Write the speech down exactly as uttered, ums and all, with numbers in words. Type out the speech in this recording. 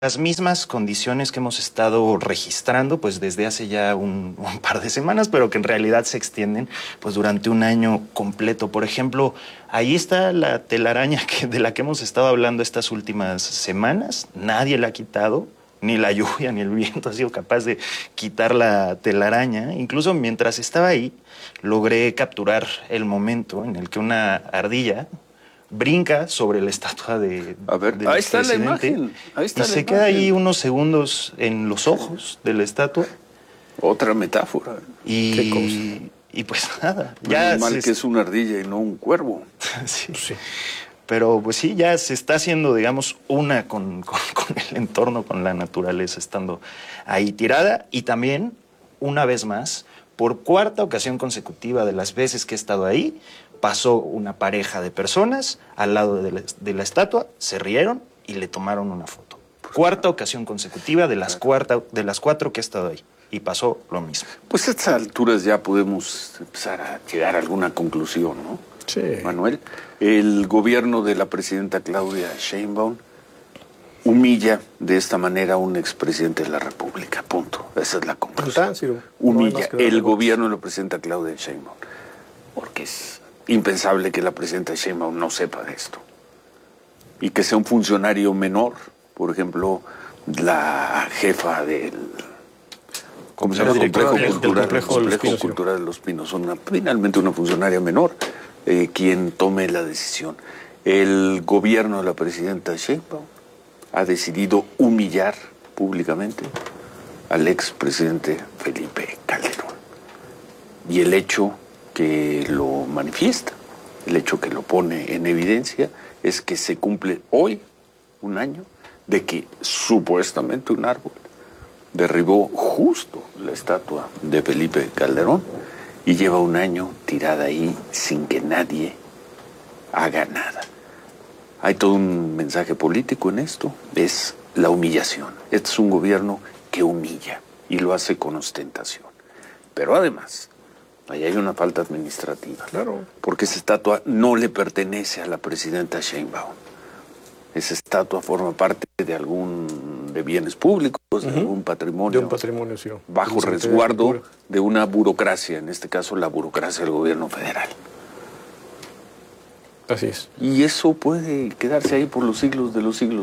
las mismas condiciones que hemos estado registrando pues desde hace ya un, un par de semanas, pero que en realidad se extienden pues durante un año completo. Por ejemplo, ahí está la telaraña que, de la que hemos estado hablando estas últimas semanas. Nadie la ha quitado, ni la lluvia ni el viento ha sido capaz de quitar la telaraña. Incluso mientras estaba ahí, logré capturar el momento en el que una ardilla brinca sobre la estatua de A ver, del ahí está la presidente imagen. Ahí está y la se imagen. queda ahí unos segundos en los ojos de la estatua. Otra metáfora. Y, Qué cosa. y pues nada. Un ya animal se, que es una ardilla y no un cuervo. sí. Sí. Pero pues sí, ya se está haciendo, digamos, una con, con, con el entorno, con la naturaleza, estando ahí tirada. Y también, una vez más, por cuarta ocasión consecutiva de las veces que he estado ahí, pasó una pareja de personas al lado de la, de la estatua, se rieron y le tomaron una foto. Pues cuarta claro. ocasión consecutiva de las, cuarta, de las cuatro que he estado ahí. Y pasó lo mismo. Pues a estas alturas ya podemos empezar a llegar a alguna conclusión, ¿no? Sí. Manuel, el gobierno de la presidenta Claudia Sheinbaum humilla de esta manera a un expresidente de la República, punto. Esa es la conclusión. Humilla no el gobierno de la presidenta Claudia Sheinbaum. Porque es impensable que la presidenta Sheinbaum no sepa de esto. Y que sea un funcionario menor, por ejemplo, la jefa del... ¿Cómo se llama? Complejo del, Cultural, del complejo, complejo de los Cultural de los Pinos. Una, finalmente una funcionaria menor eh, quien tome la decisión. El gobierno de la presidenta Sheinbaum ha decidido humillar públicamente al expresidente Felipe Calderón. Y el hecho que lo manifiesta, el hecho que lo pone en evidencia, es que se cumple hoy un año de que supuestamente un árbol derribó justo la estatua de Felipe Calderón y lleva un año tirada ahí sin que nadie haga nada. Hay todo un mensaje político en esto, es la humillación. Este es un gobierno que humilla y lo hace con ostentación. Pero además, ahí hay una falta administrativa. Claro. Porque esa estatua no le pertenece a la presidenta Sheinbaum. Esa estatua forma parte de algún de bienes públicos, uh-huh. de algún patrimonio. De un patrimonio, sí. Bajo resguardo de, de una burocracia, en este caso la burocracia del gobierno federal. Así es. Y eso puede quedarse ahí por los siglos de los siglos.